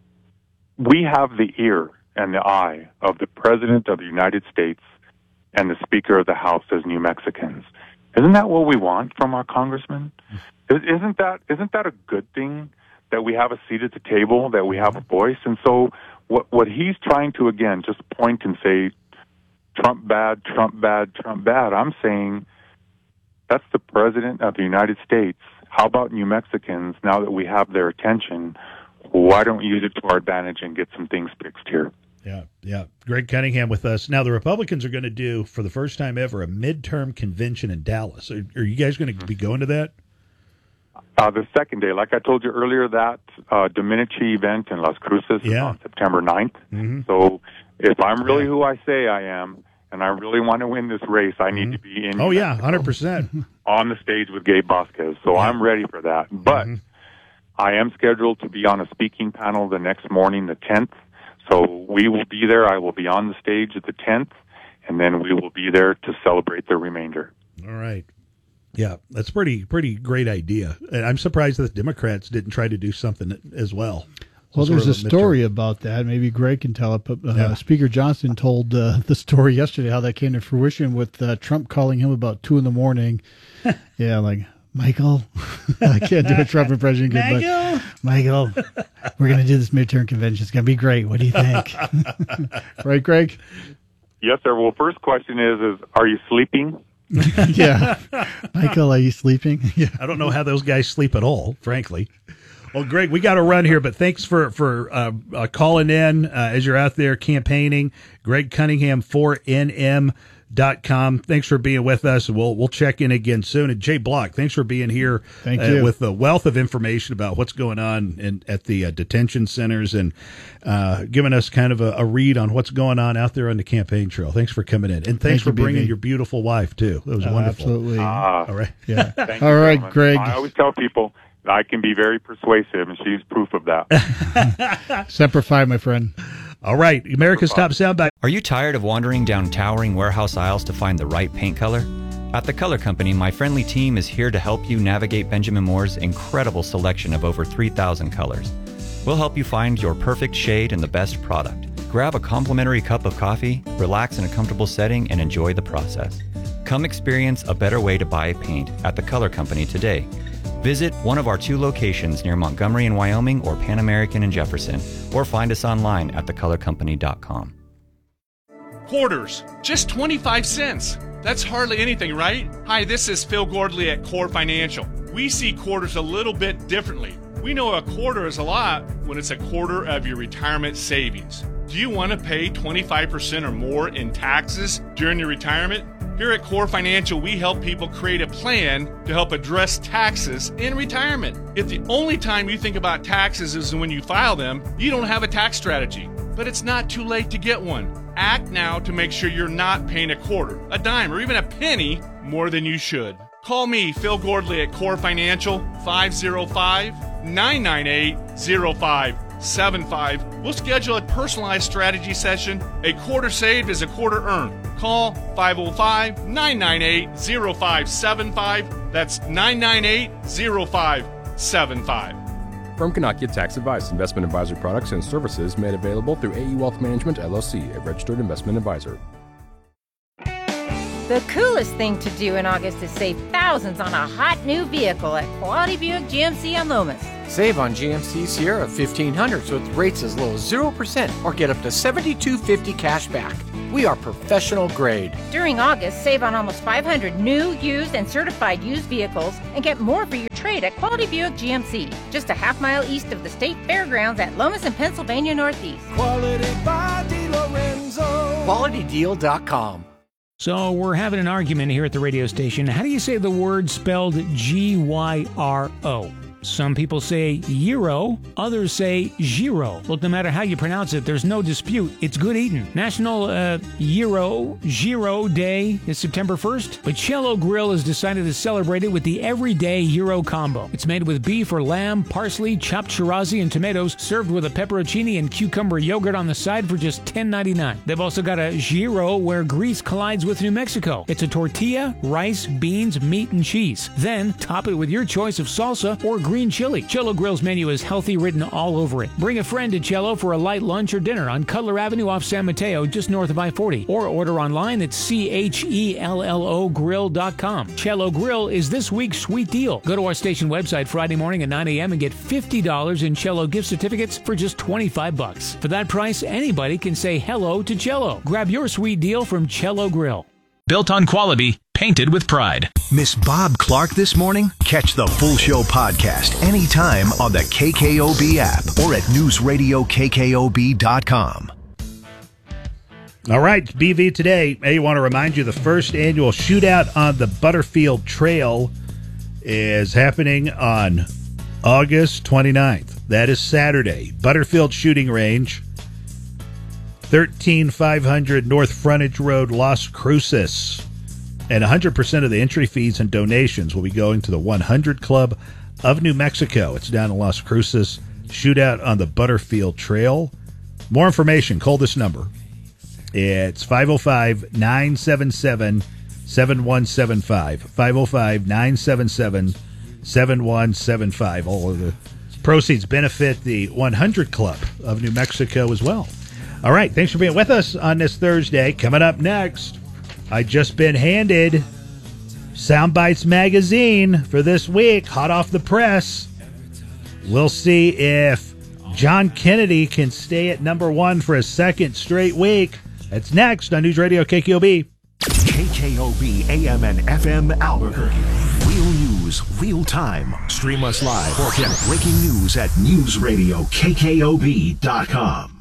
We have the ear and the eye of the President of the United States and the Speaker of the House as New Mexicans. Isn't that what we want from our congressman? Isn't that isn't that a good thing, that we have a seat at the table, that we have a voice? And so what what he's trying to, again, just point and say, Trump bad, Trump bad, Trump bad. I'm saying that's the President of the United States. How about New Mexicans, now that we have their attention? Why don't we use it to our advantage and get some things fixed here? Yeah, yeah. Greg Cunningham with us. Now, the Republicans are going to do, for the first time ever, a midterm convention in Dallas. Are, are you guys going to be going to that? Uh, the second day. Like I told you earlier, that uh, Dominici event in Las Cruces yeah. is on September ninth. Mm-hmm. So if I'm really yeah. who I say I am, and I really want to win this race, I need mm-hmm. to be in. Oh, yeah, one hundred percent. On the stage with Gabe Vasquez. So yeah. I'm ready for that. But mm-hmm. I am scheduled to be on a speaking panel the next morning, the tenth. So we will be there. I will be on the stage at the tenth, and then we will be there to celebrate the remainder. All right. Yeah, that's pretty pretty great idea. And I'm surprised that the Democrats didn't try to do something as well. Well, there's a story about that. Maybe Greg can tell it. But uh, yeah. Speaker Johnson told uh, the story yesterday, how that came to fruition with uh, Trump calling him about two in the morning. yeah, like, Michael, I can't do a Trump impression. Michael, Michael, we're going to do this midterm convention. It's going to be great. What do you think? Right, Greg? Yes, sir. Well, first question is, is are you sleeping? yeah. Michael, are you sleeping? Yeah. I don't know how those guys sleep at all, frankly. Well, Greg, we got to run here, but thanks for, for uh, uh, calling in uh, as you're out there campaigning. Greg Cunningham, four N M dot com. Thanks for being with us. We'll we'll check in again soon. And Jay Block, thanks for being here. Thank uh, you. With a wealth of information about what's going on in, at the uh, detention centers, and uh, giving us kind of a, a read on what's going on out there on the campaign trail. Thanks for coming in, and thanks Thank for you, bringing B B. your beautiful wife too. That was oh, wonderful. Absolutely. Uh, All right. Yeah. Thank All you, right, gentlemen. Greg. I always tell people I can be very persuasive, and she's proof of that. Semper Fi, my friend. All right, America's Top Soundbite. Are you tired of wandering down towering warehouse aisles to find the right paint color? At The Color Company, my friendly team is here to help you navigate Benjamin Moore's incredible selection of over three thousand colors. We'll help you find your perfect shade and the best product. Grab a complimentary cup of coffee, relax in a comfortable setting, and enjoy the process. Come experience a better way to buy paint at The Color Company today. Visit one of our two locations near Montgomery in Wyoming or Pan American in Jefferson, or find us online at the color company dot com. Quarters, just twenty-five cents. That's hardly anything, right? Hi, this is Phil Gordley at Core Financial. We see quarters a little bit differently. We know a quarter is a lot when it's a quarter of your retirement savings. Do you want to pay twenty-five percent or more in taxes during your retirement? Here at Core Financial, we help people create a plan to help address taxes in retirement. If the only time you think about taxes is when you file them, you don't have a tax strategy. But it's not too late to get one. Act now to make sure you're not paying a quarter, a dime, or even a penny more than you should. Call me, Phil Gordley, at Core Financial, five oh five, nine nine eight, oh five seven five. We'll schedule a personalized strategy session. A quarter saved is a quarter earned. Call five oh five, nine nine eight, oh five seven five. That's nine nine eight, oh five seven five. Firm cannot give tax advice. Investment advisory products and services made available through A E Wealth Management, L L C, a registered investment advisor. The coolest thing to do in August is save thousands on a hot new vehicle at Quality Buick G M C on Lomas. Save on G M C Sierra fifteen hundreds with rates as low as zero percent or get up to seventy-two fifty cash back. We are professional grade. During August, save on almost five hundred new, used, and certified used vehicles and get more for your trade at Quality Buick G M C, just a half mile east of the State Fairgrounds at Lomas and Pennsylvania Northeast. Quality by DiLorenzo. Quality Deal dot com. So we're having an argument here at the radio station. How do you say the word spelled G Y R O? Some people say gyro, others say gyro. Look, no matter how you pronounce it, there's no dispute. It's good eating. National uh, Gyro, Gyro Day is September first, but Cello Grill has decided to celebrate it with the Everyday Gyro Combo. It's made with beef or lamb, parsley, chopped chirazi, and tomatoes, served with a pepperoncini and cucumber yogurt on the side for just ten ninety-nine. They've also got a gyro where Greece collides with New Mexico. It's a tortilla, rice, beans, meat, and cheese. Then top it with your choice of salsa or green chili. Cello Grill's menu is healthy written all over it. Bring a friend to Cello for a light lunch or dinner on Cutler Avenue off San Mateo, just north of I forty. Or order online at C H E L L O grill dot com. Cello Grill is this week's sweet deal. Go to our station website Friday morning at nine a.m. and get fifty dollars in Cello gift certificates for just twenty-five bucks. For that price, anybody can say hello to Cello. Grab your sweet deal from Cello Grill. Built on quality, painted with pride. Miss Bob Clark this morning? Catch the full show podcast anytime on the K K O B app or at news radio K K O B dot com. All right, B V today. I want to remind you the first annual shootout on the Butterfield Trail is happening on August twenty-ninth. That is Saturday. Butterfield Shooting Range, thirteen five hundred North Frontage Road, Las Cruces. And one hundred percent of the entry fees and donations will be going to the one hundred Club of New Mexico. It's down in Las Cruces. Shootout on the Butterfield Trail. More information, call this number. It's five oh five, nine seven seven, seven one seven five. five oh five, nine seven seven, seven one seven five. All of the proceeds benefit the one hundred Club of New Mexico as well. All right, thanks for being with us on this Thursday. Coming up next, I just been handed Soundbites magazine for this week, hot off the press. We'll see if John Kennedy can stay at number one for a second straight week. That's next on News Radio K K O B. K K O B A M and F M Albuquerque. Real news, real time. Stream us live or get breaking news at news radio K K O B dot com.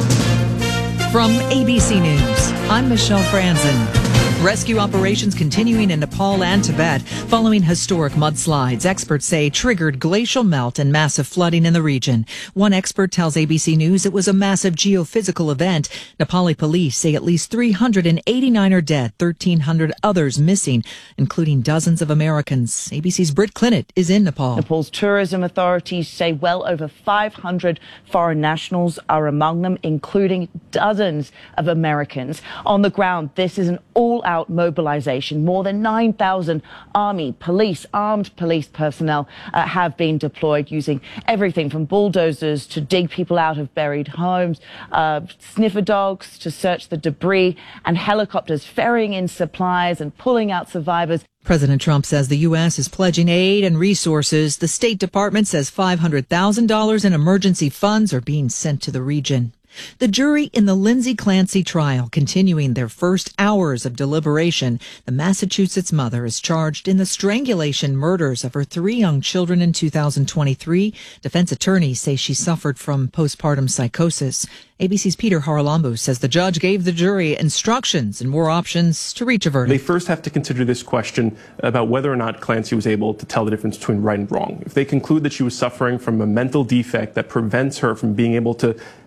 From A B C News, I'm Michelle Franzen. Rescue operations continuing in Nepal and Tibet following historic mudslides. Experts say triggered glacial melt and massive flooding in the region. One expert tells A B C News it was a massive geophysical event. Nepali police say at least three hundred eighty-nine are dead, thirteen hundred others missing, including dozens of Americans. A B C's Britt Clinnett is in Nepal. Nepal's tourism authorities say well over five hundred foreign nationals are among them, including dozens of Americans. On the ground, this is an all-out mobilization. More than nine thousand army, police, armed police personnel uh, have been deployed using everything from bulldozers to dig people out of buried homes, uh, sniffer dogs to search the debris, and helicopters ferrying in supplies and pulling out survivors. President Trump says the U S is pledging aid and resources. The State Department says five hundred thousand dollars in emergency funds are being sent to the region. The jury in the Lindsay Clancy trial continuing their first hours of deliberation. The Massachusetts mother is charged in the strangulation murders of her three young children in two thousand twenty-three. Defense attorneys say she suffered from postpartum psychosis. A B C's Peter Harlambu says the judge gave the jury instructions and more options to reach a verdict. They first have to consider this question about whether or not Clancy was able to tell the difference between right and wrong. If they conclude that she was suffering from a mental defect that prevents her from being able to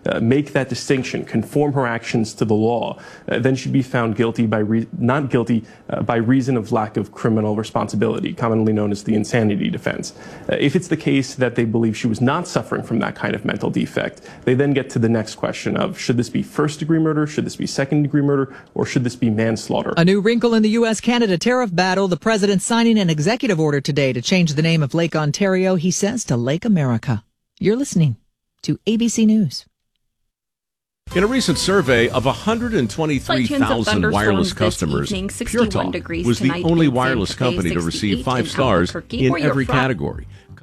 uh, make that distinction, conform her actions to the law, uh, then she'd be found guilty by re- not guilty uh, by reason of lack of criminal responsibility, commonly known as the insanity defense. Uh, if it's the case that they believe she was not suffering from that kind of mental defect, they then get to the next question of, should this be first-degree murder, should this be second-degree murder, or should this be manslaughter? A new wrinkle in the U S Canada tariff battle. The president signing an executive order today to change the name of Lake Ontario, he says, to Lake America. You're listening to A B C News. In a recent survey of one hundred twenty-three thousand wireless customers, evening, Pure Talk was the only wireless company to receive five stars in every category.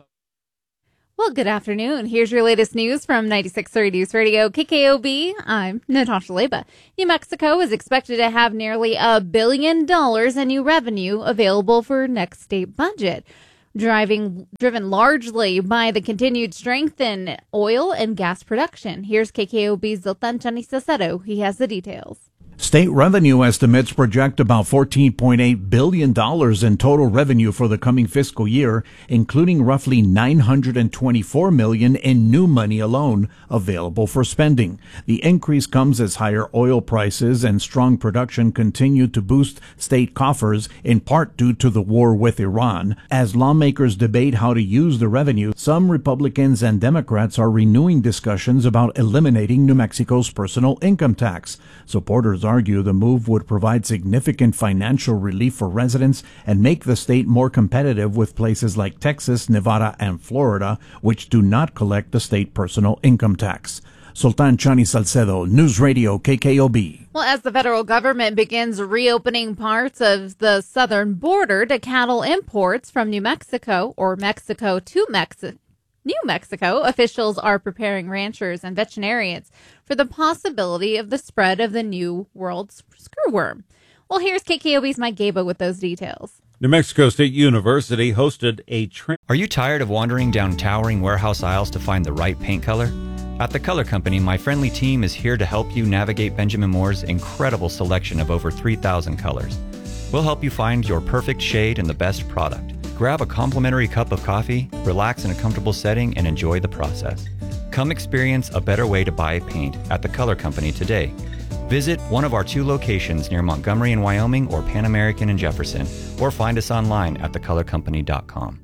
Well, good afternoon. Here's your latest news from ninety-six point three News Radio K K O B. I'm Natasha Leba. New Mexico is expected to have nearly a billion dollars in new revenue available for next state budget, driving driven largely by the continued strength in oil and gas production. Here's K K O B's Zoltan Chanisacero. He has the details. State revenue estimates project about fourteen point eight billion dollars in total revenue for the coming fiscal year, including roughly nine hundred twenty-four million dollars in new money alone available for spending. The increase comes as higher oil prices and strong production continue to boost state coffers, in part due to the war with Iran. As lawmakers debate how to use the revenue, some Republicans and Democrats are renewing discussions about eliminating New Mexico's personal income tax. Supporters argue the move would provide significant financial relief for residents and make the state more competitive with places like Texas, Nevada, and Florida, which do not collect the state personal income tax. Sultan Chani Salcedo, News Radio K K O B. Well, as the federal government begins reopening parts of the southern border to cattle imports from New Mexico or Mexico to Mexico, New Mexico, officials are preparing ranchers and veterinarians for the possibility of the spread of the New World screwworm. Well, here's K K O B's Mike Gaba with those details. New Mexico State University hosted a tra- Are you tired of wandering down towering warehouse aisles to find the right paint color? At the Color Company, my friendly team is here to help you navigate Benjamin Moore's incredible selection of over three thousand colors. We'll help you find your perfect shade and the best product. Grab a complimentary cup of coffee, relax in a comfortable setting, and enjoy the process. Come experience a better way to buy paint at the Color Company today. Visit one of our two locations near Montgomery in Wyoming or Pan American in Jefferson, or find us online at the color company dot com.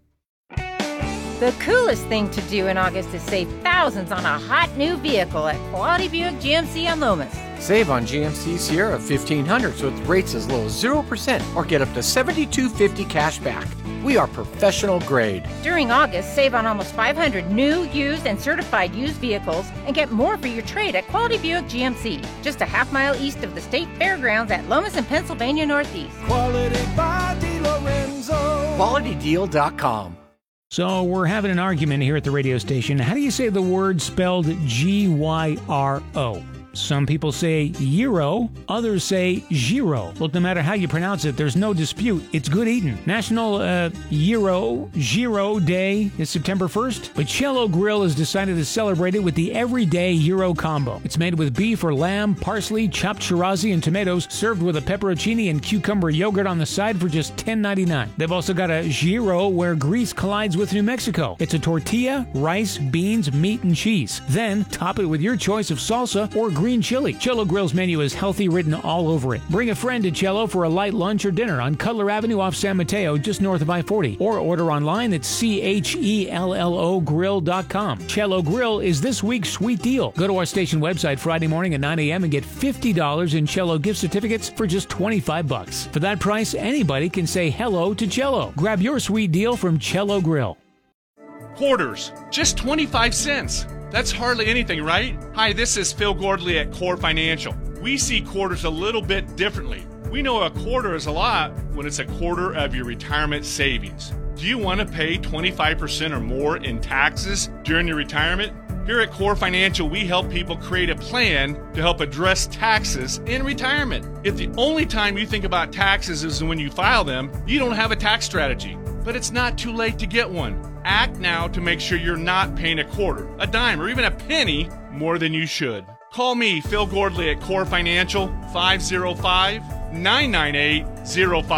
The coolest thing to do in August is save thousands on a hot new vehicle at Quality Buick G M C on Lomas. Save on G M C Sierra fifteen hundreds with rates as low as zero percent or get up to seventy-two fifty cash back. We are professional grade. During August, save on almost five hundred new, used, and certified used vehicles and get more for your trade at Quality Buick G M C, just a half mile east of the state fairgrounds at Lomas and Pennsylvania Northeast. Quality by DiLorenzo. Quality Deal dot com. So we're having an argument here at the radio station. How do you say the word spelled G Y R O? Some people say gyro, others say gyro. Look, no matter how you pronounce it, there's no dispute. It's good eating. National uh, Gyro, Gyro Day is September first, but Cello Grill has decided to celebrate it with the Everyday Gyro Combo. It's made with beef or lamb, parsley, chopped chirazi, and tomatoes, served with a pepperoncini and cucumber yogurt on the side for just ten ninety-nine. They've also got a gyro where grease collides with New Mexico. It's a tortilla, rice, beans, meat, and cheese. Then top it with your choice of salsa or green chili. Cello Grill's menu is healthy written all over it. Bring a friend to Cello for a light lunch or dinner on Cutler Avenue off San Mateo, just north of I forty. Or order online at C H E L L O grill dot com. Cello Grill is this week's sweet deal. Go to our station website Friday morning at nine a.m. and get fifty dollars in Cello gift certificates for just twenty-five bucks. For that price, anybody can say hello to Cello. Grab your sweet deal from Cello Grill. Quarters, just twenty-five cents. That's hardly anything, right? Hi, this is Phil Gordley at Core Financial. We see quarters a little bit differently. We know a quarter is a lot when it's a quarter of your retirement savings. Do you want to pay twenty-five percent or more in taxes during your retirement? Here at Core Financial, we help people create a plan to help address taxes in retirement. If the only time you think about taxes is when you file them, you don't have a tax strategy. But it's not too late to get one. Act now to make sure you're not paying a quarter, a dime, or even a penny more than you should. Call me, Phil Gordley at Core Financial, five oh five, nine nine eight, oh five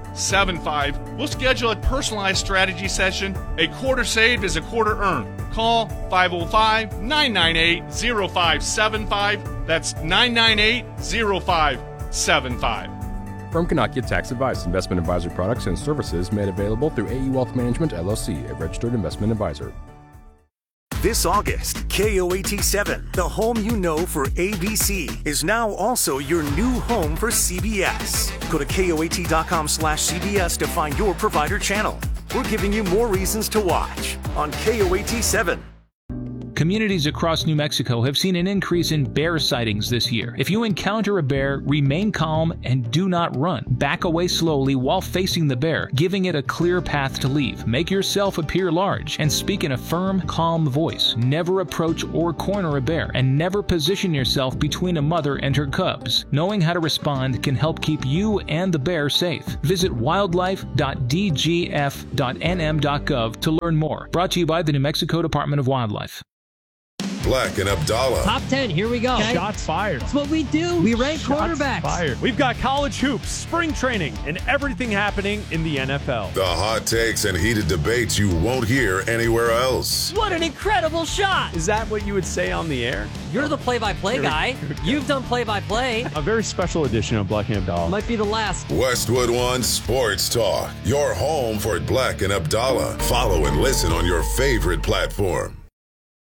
seven five. We'll schedule a personalized strategy session. A quarter saved is a quarter earned. Call five oh five, nine nine eight, oh five seven five. That's nine nine eight, oh five seven five. Firm cannot give tax advice. Investment advisory products and services made available through A E Wealth Management, L L C, a registered investment advisor. This August, K O A T seven, the home you know for A B C, is now also your new home for C B S. Go to K O A T dot com slash C B S to find your provider channel. We're giving you more reasons to watch on K O A T seven. Communities across New Mexico have seen an increase in bear sightings this year. If you encounter a bear, remain calm and do not run. Back away slowly while facing the bear, giving it a clear path to leave. Make yourself appear large and speak in a firm, calm voice. Never approach or corner a bear, and never position yourself between a mother and her cubs. Knowing how to respond can help keep you and the bear safe. Visit wildlife dot d g f dot n m dot gov to learn more. Brought to you by the New Mexico Department of Wildlife. Black and Abdallah. Top ten, here we go. Okay. Shots fired. That's what we do. We rank Shots quarterbacks. Fired. We've got college hoops, spring training, and everything happening in the N F L. The hot takes and heated debates you won't hear anywhere else. What an incredible shot. Is that what you would say on the air? You're the play-by-play guy. You've done play-by-play. A very special edition of Black and Abdallah. Might be the last. Westwood One Sports Talk. Your home for Black and Abdallah. Follow and listen on your favorite platform.